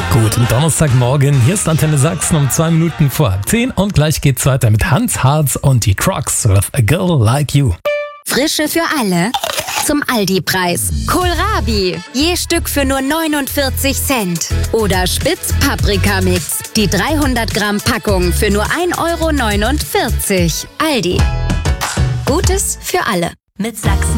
Guten Donnerstagmorgen, hier ist Antenne Sachsen um 2 Minuten vor 10 und gleich geht's weiter mit Hans Harz und die Crocs with A Girl Like You. Frische für alle zum Aldi-Preis. Kohlrabi, je Stück für nur 49 Cent. Oder Spitz-Paprika-Mix, die 300 Gramm Packung für nur 1,49 Euro. Aldi. Gutes für alle. Mit Sachsen